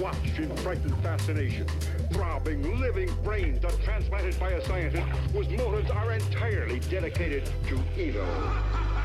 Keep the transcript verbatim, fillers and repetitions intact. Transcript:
watched in frightened fascination. Throbbing, living brains that transplanted by a scientist whose motives are entirely dedicated to evil.